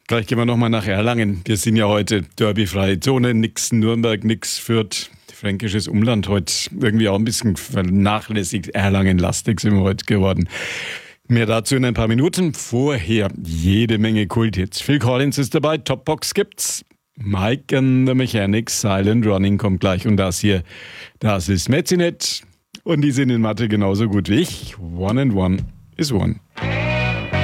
Gleich gehen wir nochmal nach Erlangen. Wir sind ja heute derbyfreie Zone, nix Nürnberg, nix Fürth. Fränkisches Umland heute irgendwie auch ein bisschen vernachlässigt. Erlangen-lastig sind wir heute geworden. Mehr dazu in ein paar Minuten. Vorher jede Menge Kulthits. Phil Collins ist dabei, Topbox gibt's. Mike and the Mechanics, Silent Running kommt gleich. Und das hier, das ist Metzinet. Und die sind in Mathe genauso gut wie ich. One and one is one.